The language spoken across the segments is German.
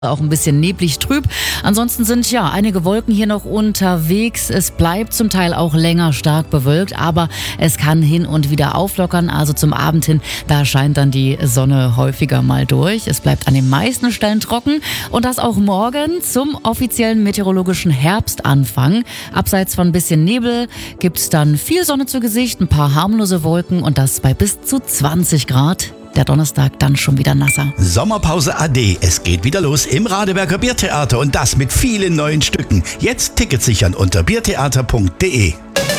Auch ein bisschen neblig trüb. Ansonsten sind ja einige Wolken hier noch unterwegs. Es bleibt zum Teil auch länger stark bewölkt, aber es kann hin und wieder auflockern. Also zum Abend hin, da scheint dann die Sonne häufiger mal durch. Es bleibt an den meisten Stellen trocken und das auch morgen zum offiziellen meteorologischen Herbstanfang. Abseits von ein bisschen Nebel gibt's dann viel Sonne zu Gesicht, ein paar harmlose Wolken und das bei bis zu 20 Grad. Der Donnerstag dann schon wieder nasser. Sommerpause AD. Es geht wieder los im Radeberger Biertheater und das mit vielen neuen Stücken. Jetzt Tickets sichern unter biertheater.de.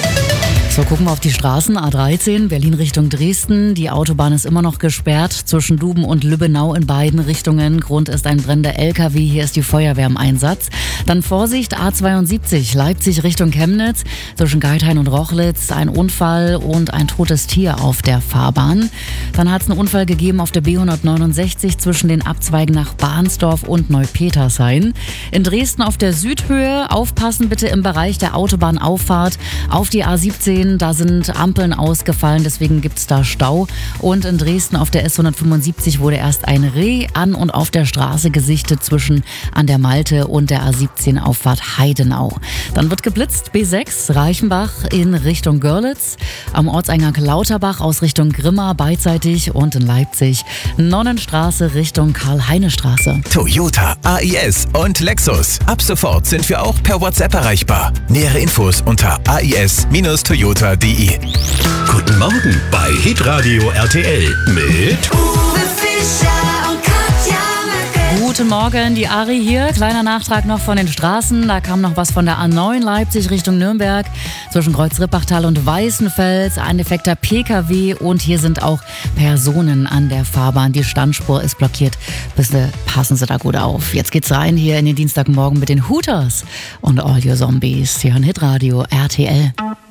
So, gucken wir auf die Straßen. A13, Berlin Richtung Dresden. Die Autobahn ist immer noch gesperrt zwischen Duben und Lübbenau in beiden Richtungen. Grund ist ein brennender LKW. Hier ist die Feuerwehr im Einsatz. Dann Vorsicht, A72, Leipzig Richtung Chemnitz. Zwischen Geithain und Rochlitz ein Unfall und ein totes Tier auf der Fahrbahn. Dann hat es einen Unfall gegeben auf der B169 zwischen den Abzweigen nach Bahnsdorf und Neupetershain. In Dresden auf der Südhöhe. Aufpassen bitte im Bereich der Autobahnauffahrt auf die A17. Da sind Ampeln ausgefallen, deswegen gibt es da Stau. Und in Dresden auf der S175 wurde erst ein Reh an und auf der Straße gesichtet zwischen an der Malte und der A17 Auffahrt Heidenau. Dann wird geblitzt, B6 Reichenbach in Richtung Görlitz, am Ortseingang Lauterbach aus Richtung Grimma beidseitig und in Leipzig Nonnenstraße Richtung Karl-Heine-Straße. Toyota, AIS und Lexus. Ab sofort sind wir auch per WhatsApp erreichbar. Nähere Infos unter ais-toyota.de. Guten Morgen bei Hitradio RTL mit Uwe Fischer und Katja Möcke. Guten Morgen, die Ari hier. Kleiner Nachtrag noch von den Straßen. Da kam noch was von der A9 Leipzig Richtung Nürnberg. Zwischen Kreuz-Rippachtal und Weißenfels. Ein defekter PKW und hier sind auch Personen an der Fahrbahn. Die Standspur ist blockiert. Bitte passen Sie da gut auf. Jetzt geht's rein hier in den Dienstagmorgen mit den Hooters und All Your Zombies. Sie hören Hitradio RTL.